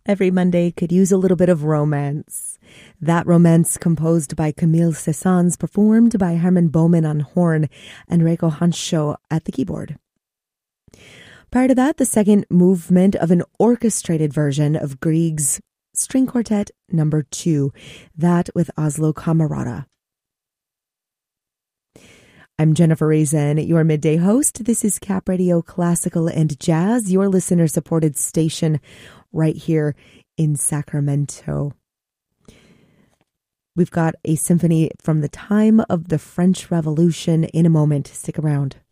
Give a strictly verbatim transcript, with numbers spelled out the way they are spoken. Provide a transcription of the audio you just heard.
Every Monday could use a little bit of romance. That romance composed by Camille Saint-Saëns, performed by Herman Bowman on horn and Reiko Hansho at the keyboard. Prior to that, the second movement of an orchestrated version of Grieg's String Quartet number two, that with Oslo Camerata. I'm Jennifer Raisin, your midday host. This is Cap Radio Classical and Jazz, your listener-supported station right here in Sacramento. We've got a symphony from the time of the French Revolution in a moment. Stick around.